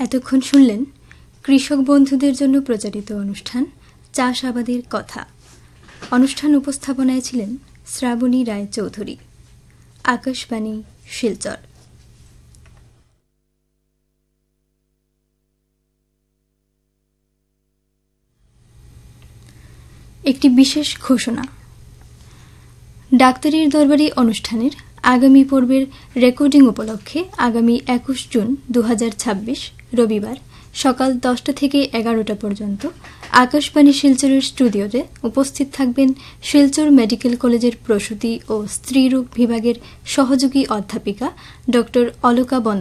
এতক্ষণ শুনলেন কৃষক বন্ধুদের জন্য প্রচারিত অনুষ্ঠান চাষাবাদের কথা। অনুষ্ঠান উপস্থাপনায় ছিলেন শ্রাবণী রায় চৌধুরী। আকাশবাণী শিলচর। একটি বিশেষ ঘোষণা। ডাক্তারির দরবারি অনুষ্ঠানের আগামী পর্বের রেকর্ডিং উপলক্ষে আগামী 21 জুন 2026 রবিবার সকাল 10টা থেকে 11টা পর্যন্ত আকাশবাণী শিলচরের স্টুডিওতে উপস্থিত থাকবেন শিলচর মেডিকেল কলেজের প্রসূতি ও স্ত্রীরোগ বিভাগের সহযোগী অধ্যাপিকা ড. অলকা